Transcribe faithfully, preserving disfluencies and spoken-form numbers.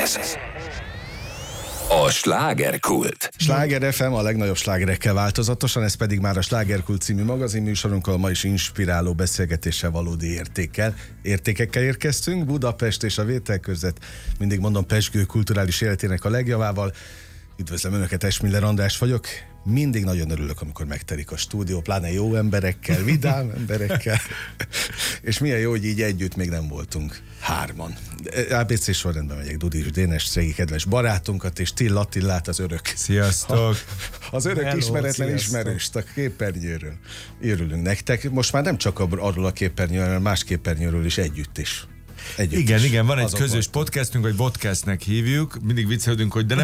Ez a Slágerkult. Sláger ef em a legnagyobb slágerekkel változatosan, ez pedig már a Slágerkult című magazinműsorunkkal, ma is inspiráló beszélgetéssel, valódi értékkel, értékekkel érkeztünk. Budapest és a vétel között, mindig mondom, pezsgő kulturális életének a legjavával. Üdvözlöm Önöket, Esmiller András vagyok. Mindig nagyon örülök, amikor megtelik a stúdió, pláne jó emberekkel, vidám emberekkel. És milyen jó, hogy így együtt még nem voltunk hárman. á bé cé sorrendben megyek, Dudi és Dénes, régi kedves barátunkat, és Till Attilát, az örök. Sziasztok! Az örök Hello, ismeretlen sziasztok. ismerőst a képernyőről. Örülünk nektek. Most már nem csak arról a képernyőről, hanem más képernyőről is együtt is. Együtt Igen, is. igen, van egy Azok közös voltunk. podcastünk, vagy podcastnek hívjuk, mindig viccelődünk, hogy de nem